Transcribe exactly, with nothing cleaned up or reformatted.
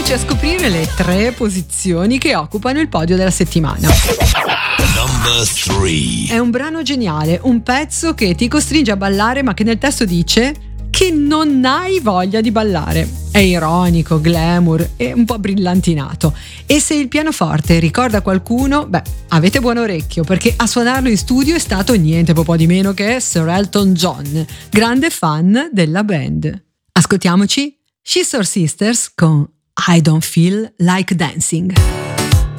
Andiamoci a scoprire le tre posizioni che occupano il podio della settimana. Number three. È un brano geniale, un pezzo che ti costringe a ballare ma che nel testo dice che non hai voglia di ballare. È ironico, glamour e un po' brillantinato. E se il pianoforte ricorda qualcuno, beh, avete buon orecchio, perché a suonarlo in studio è stato niente po' di meno che Sir Elton John, grande fan della band. Ascoltiamoci Scissor Sisters con I Don't Feel Like Dancing.